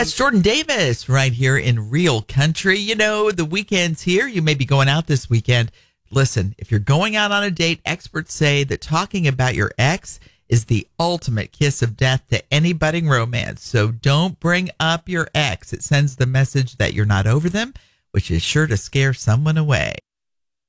That's Jordan Davis right here in Real Country. You know, the weekend's here. You may be going out this weekend. Listen, if you're going out on a date, experts say that talking about your ex is the ultimate kiss of death to any budding romance. So don't bring up your ex. It sends the message that you're not over them, which is sure to scare someone away.